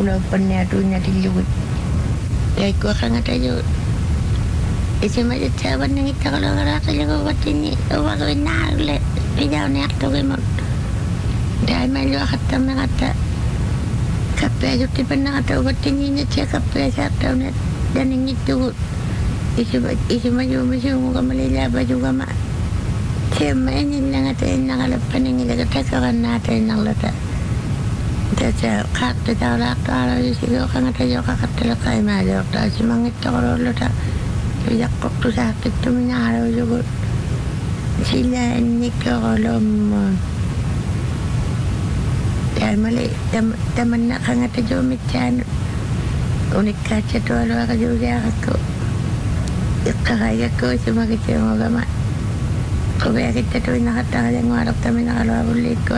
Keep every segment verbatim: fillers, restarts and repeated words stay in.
ulo panne atunya dilugut ay ko khanga tayo isi ma jaba ngi tagalo gara kali ko watini o wa ko naale pidaw ne akto ko mo dai ma lo khatta ma khatta kappe jutti panna khatta watini ne che kappe sa tawne dan ngi tu isi ma isi ma yo ma yo ko malila ba juga ma che ma ni nga te na kala paningi daga takarana te na lata Tata kata tara tara isi ko kanga tayo kakatala kay malo ta si mangit ko lo ta ya ko tu sakit tu minaro jugo sila ni ko lom ya mali tam taman na kanga tayo mityan unik kacha to lo ka juga ko ikakaya ko si mangit mo gama ko ba kita tu nakatala ng warap tamin nakalawa ulit ko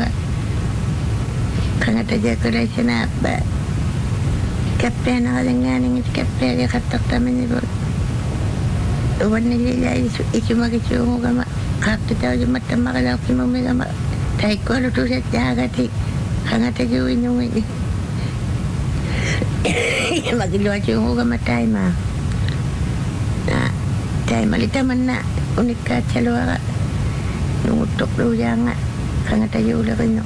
kanga taja ko dai sana ba kappe na dengan ni kappe ga khatak tamen bo wanne lila isu isu magi chumo gama khatta taw ju matta magala ki mo me gama tai ko lu tu se jaga ti kanga taja winu ngi magi lu chumo gama tai ma na tai malita manna unika chalwa nutuk lu janga kanga taja ula kino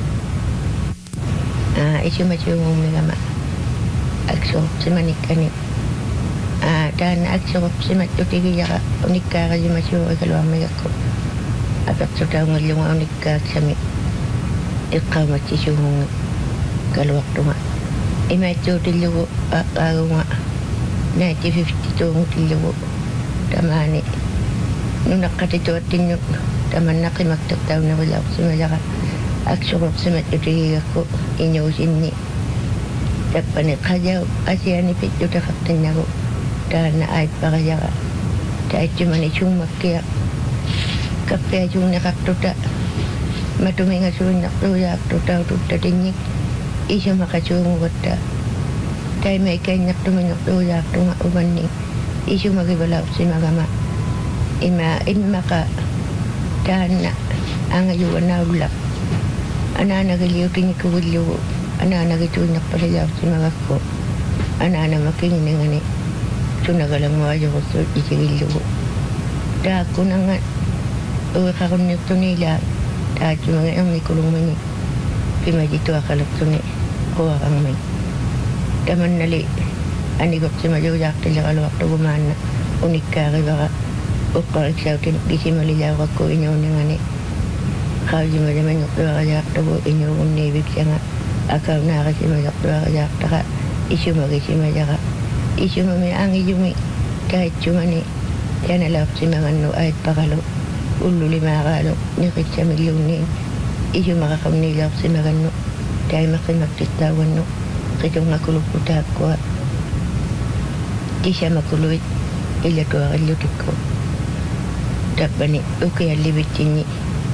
ah isu macam umum gama akso semanik ani ah dan akso semat tu tiga ya unika kaji macam kalau mereka ko apat sudah ngeliung unika sami iqamat isu kalau waktu mak ima tu tilu arunga ninety fifty tu tilu tamani nunak kati tu tinuk taman nak maktab tahu nak belau semua aksurok semat itu aku inyo sini dapat kerja asian itu tu dah katanya aku dan ai kerja dah cuma ni cuma kia kafe cuma nak tu dah matu menga cuma nak tu ya tu tahu tu dah dini isu maka cuma kata dah mereka nak tu nak tu ya tu mak uban ni isu maka belau si magama ima ima maka dan angayu naulak anak-anak liu kini ku liu anak-anak itu nak pergi si magaku anak-anak makin dengan ni tu nak galang wajah tu isi liu dah aku nangat oh kalau ni tu ni lah dah cuma yang ni kulung ni kima jitu akal tu ni ko ang mai dah mana li ani kau si maju jak tu kalau waktu mana unik kari baga ukar siapa di sini melihat aku ini dengan ni kalau cuma zaman itu aja tu ini umni bicara akal nak cuma itu aja tak isu magi cuma jaga isu mami angi jumi kait cuma ni jangan laf cuma nganu ait pakalu ulu lima kalu ni kerja miliun ni isu maka kau ni laf cuma nganu kaya makin makin tahu nganu kerja ngakulu putar kuat kisah makuluit ila tu akan lutiko dapat ni okey lebih tinggi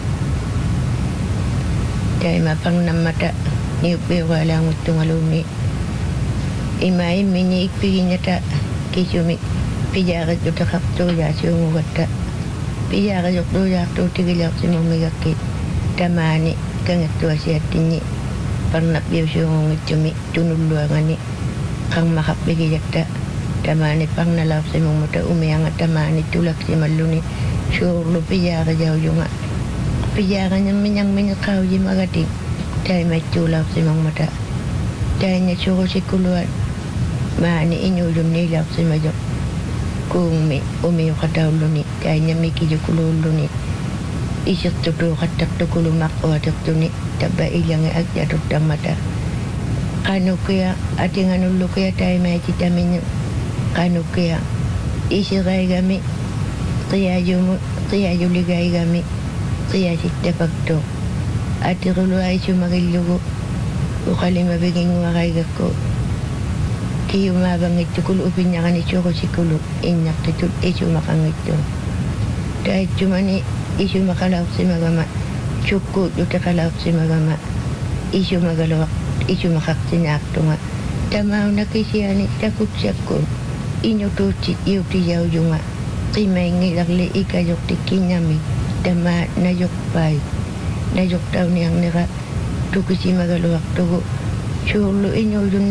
dai mapang namata ni be wala ngutung alumi imai mini ikpinya ta kisumi pijara tu tak tu ya sumu kata pijara tu ya tu tigilak simu megaki tamani kang tu asiatini pernah biu sumu ngitumi tunul luangani kang mahap begi jakta tamani pang nalap simu muta umiang tamani tulak simaluni syur lu pijara jauh junga pijarannya menyang-menyang kau je magati dai macu lap simang mata dai nya suruh si keluar mani inyo dum ni lap simajok kumi umi kata uluni dai nya miki je kululu ni isyak tu tu kata tu kulu mak wadak tu ni tabba ilang agja tu mata kanu kaya atingan ulu kaya dai mai cita minyak kanu kaya isi gai gami kaya jumu kaya juli gai gami kaya sitte fakto ati rulu ay sumagilugo ukali mabiging waray gako kiyo mabangit tukul upin niya kani choko sikulu inyak titul isu makangit to dahil cumani isu makalawak si magama cukup yung takalawak si magama isu magalawak isu makaktinak to nga tamaw na kisiyani takot siya ko inyo tuchit yung tiyaw yung nga kimay ngilagli ikayok tikinyami dama nayok pay nayok daw niyang nira tukisi magalawak to syulo inyo yung